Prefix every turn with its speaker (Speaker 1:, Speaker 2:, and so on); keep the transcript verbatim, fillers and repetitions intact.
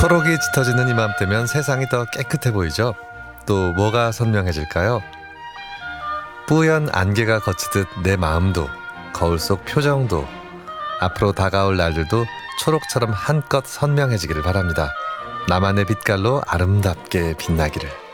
Speaker 1: 초록이 짙어지는 이맘때면 세상이 더 깨끗해 보이죠. 또 뭐가 선명해질까요? 뿌연 안개가 걷히듯 내 마음도, 거울 속 표정도, 앞으로 다가올 날들도 초록처럼 한껏 선명해지기를 바랍니다. 나만의 빛깔로 아름답게 빛나기를.